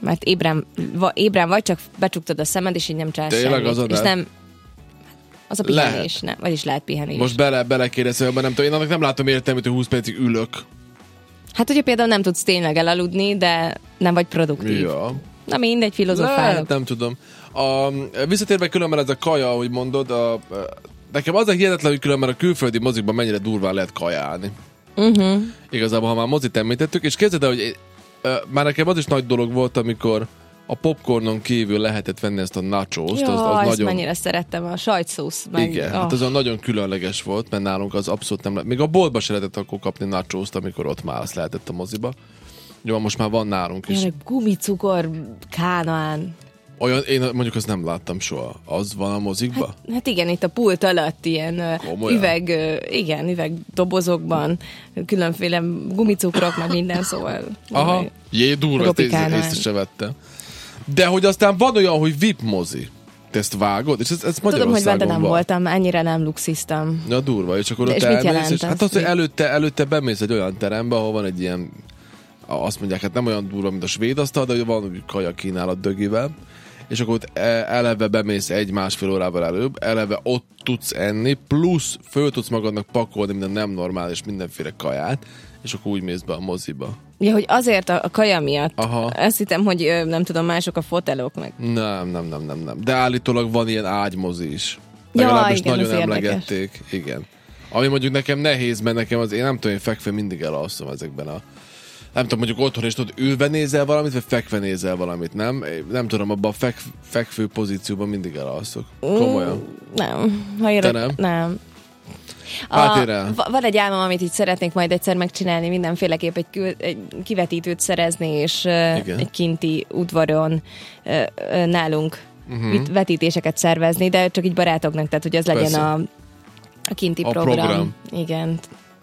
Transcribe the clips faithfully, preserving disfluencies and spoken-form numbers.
mert ébren, va, ébren vagy, csak becsuktad a szemed, és így nem csinálsz semmit. És nem, az a pihenés, nem, vagyis lehet pihenés. Most bele, belekérdezem, nem tudom, én annak nem látom értelmét, hogy húsz percig ülök. Hát ugye például nem tudsz tényleg elaludni, de nem vagy produktív. Ja. Na mindegy, filozofálok. Nem tudom. A, visszatérve különben ez a kaja, ahogy mondod, a, a, nekem az a hihetetlen, hogy különben a külföldi mozikban mennyire durván lehet kajálni. Uh-huh. Igazából, ha már mozit említettük, és képzeld el, hogy én, uh, már nekem az is nagy dolog volt, amikor a popcornon kívül lehetett venni ezt a nachos-t. Ja, az, az ezt nagyon... mennyire szerettem, a sajtszósz. Meg... Igen, oh. hát az nagyon különleges volt, mert nálunk az abszolút nem lehet. Még a boltba se lehetett akkor kapni nachos-t, amikor ott már azt lehetett a moziba. Jó, most már van nálunk is. Ilyen gumicukor, kánoán. Olyan, én mondjuk azt nem láttam soha. Az van a mozikba? Hát, hát igen, itt a pult alatt ilyen Komolyan? üveg, igen, üveg dobozokban, különféle gumicukrok, meg minden, szóval. Aha, jé, durva, ezt észre se vettem. De hogy aztán van olyan, hogy vé i pé mozi. Te ezt vágod? És ez, ez Tudom, hogy benne nem van. voltam, ennyire nem luxiztam. Na durva, és akkor de ott és elmész, és az? hát az, hogy előtte, előtte bemész egy olyan terembe, ahol van egy ilyen, azt mondják, hát nem olyan durva, mint a svéd asztal, de van úgy kaja kínálat dögivel, és akkor ott eleve bemész egy-másfél órával előbb, eleve ott tudsz enni, plusz föl tudsz magadnak pakolni minden nem normális, mindenféle kaját, és akkor úgy mész be a moziba. Ja, hogy azért a, a kaja miatt. Aha. Azt hittem, hogy nem tudom, mások a fotelok meg. Nem, nem, nem, nem, nem. De állítólag van ilyen ágymozi is. Ja, legalábbis igen, nagyon emlegették. Érdekes. Igen. Ami mondjuk nekem nehéz, mert nekem az, én nem tudom, én fekve mindig elalszom ezekben a... Nem tudom, mondjuk otthon is tudod, ülve nézel valamit, vagy fekve nézel valamit, nem? Nem tudom, abban a fek, fekvő pozícióban mindig elalszok. Komolyan. Mm, nem. Ha érek, nem? Nem. Hát a, van egy álmom, amit így szeretnék majd egyszer megcsinálni, mindenféleképp egy, kül, egy kivetítőt szerezni, és Igen. egy kinti udvaron nálunk uh-huh. vetítéseket szervezni, de csak így barátoknak, tehát hogy az Persze. legyen a, a kinti a program. program. Igen.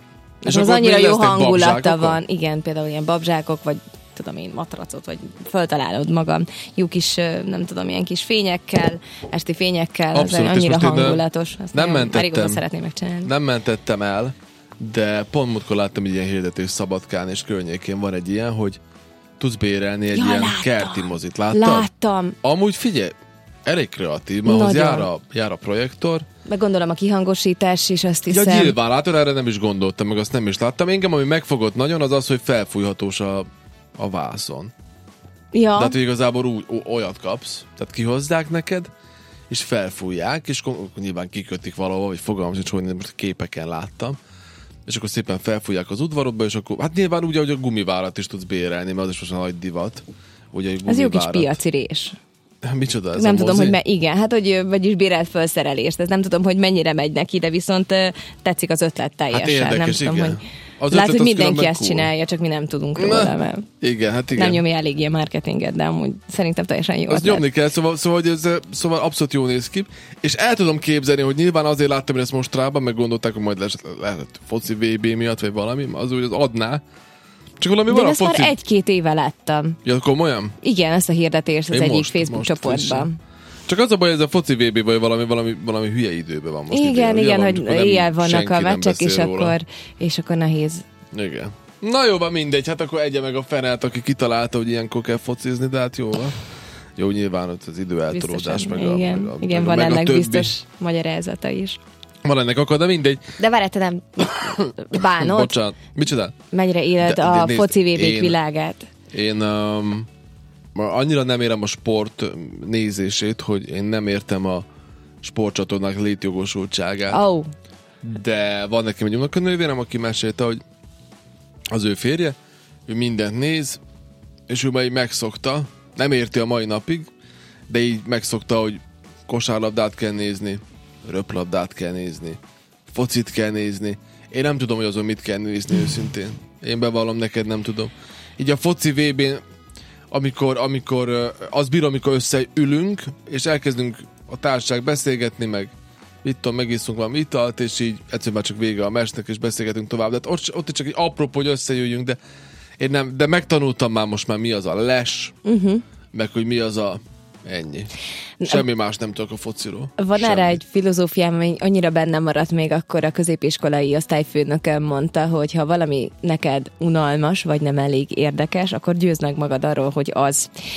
És az annyira jó hangulata babzsákok? van. Igen, például ilyen babzsákok, vagy tudom én, matracot, vagy föltalálod magam. Jó kis, nem tudom, ilyen kis fényekkel, esti fényekkel, Abszolút, az annyira hangulatos. Azt nem nagyon, mentettem, szeretném megcsinálni. Nem mentettem el, de pont múltkor láttam egy ilyen hirdetés Szabadkán és környékén van egy ilyen, hogy tudsz bérelni egy ja, ilyen láttam. kerti mozit. Láttad? Láttam. Amúgy figyelj, elég kreatív, ahhoz jár a, jár a projektor. Meg gondolom a kihangosítás is, azt hiszem. Ja, nyilván látod, erre nem is gondoltam, meg azt nem is láttam. Engem, ami megfogott nagyon, az az, hogy felfújhatós a, a vászon. Ja. De hát, hogy igazából úgy, olyat kapsz, tehát kihozzák neked, és felfújják, és nyilván kikötik valahol, vagy fogalmam sincs, hogy most képeken láttam, és akkor szépen felfújják az udvarodba, és akkor, hát nyilván úgy, hogy a gumivárat is tudsz bérelni, mert az is most nagy divat. Ugye, ez jó kis piaci rés. Micsoda ez nem a tudom, mozi? hogy me- igen, hát hogy vagyis bérelt felszerelést, ez nem tudom, hogy mennyire megy neki, de viszont uh, tetszik az ötlet teljesen. Hát érdekes, nem tudom, igen. hogy Az Lát, hogy mindenki ezt cool. csinálja, csak mi nem tudunk róla, mert igen, hát igen. nem nyomja elég ilyen marketinget, de amúgy szerintem teljesen jó. Azt nyomni kell, szóval, szóval, hogy ez, szóval abszolút jó néz ki. És el tudom képzelni, hogy nyilván azért láttam, hogy ezt mostrában, meg gondolták, hogy majd lehet, lehet foci vé bé miatt, vagy valami, az úgy az adná. Csak valami de van én a ezt foci... már egy-két éve láttam. Ja, komolyan? Igen, ezt a hirdetést az én egyik most, Facebook most csoportban. Frissen. Csak az a baj, ez a foci vé bé vagy valami, valami, valami hülye időben van most. Igen, idő, igen, valami, hogy éjjel vannak a meccsek, és róla. akkor, és akkor nehéz. Igen. Na jó, van mindegy, hát akkor egye meg a fenelt, aki kitalálta, hogy ilyenkor kell focizni, de hát jó van. Jó, nyilván ott az idő eltolódás, meg a, igen, meg a, igen, meg van a ennek többi. biztos magyarázata is. Van ennek akar, de mindegy. De várj, te nem bánod? Bocsánat, micsoda? Mennyire éled de, a de nézd, foci vé bék én, világát? Én um, annyira nem érem a sport nézését, hogy én nem értem a sportcsatornák létjogosultságát. Oh. De van nekem egy unokanővérem, aki mesélte, hogy az ő férje, ő mindent néz, és ő már így megszokta, nem érti a mai napig, de így megszokta, hogy kosárlabdát kell nézni, röplabdát kell nézni, focit kell nézni. Én nem tudom, hogy azon mit kell nézni őszintén. Én bevallom, neked nem tudom. Így a foci vé bén, amikor, amikor az bír, amikor összeülünk, és elkezdünk a társaság beszélgetni, meg mit tudom, megiszunk valami italt, és így egyszerűen már csak vége a meccsnek, és beszélgetünk tovább. De hát ott, ott csak egy apropó, hogy összejöjjünk, de én nem, de megtanultam már most már mi az a les, uh-huh. meg hogy mi az a ennyi. Semmi más nem tudok a fociról. Van Semmi. erre egy filozófiám, ami annyira bennem maradt még akkor a középiskolai osztályfőnököm mondta, hogy ha valami neked unalmas, vagy nem elég érdekes, akkor győzd meg magad arról, hogy az.